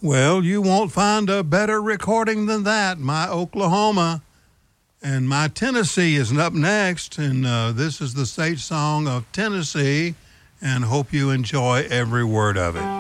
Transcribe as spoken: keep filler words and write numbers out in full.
Well, you won't find a better recording than that. My Oklahoma and my Tennessee is up next, and uh, this is the state song of Tennessee, and hope you enjoy every word of it.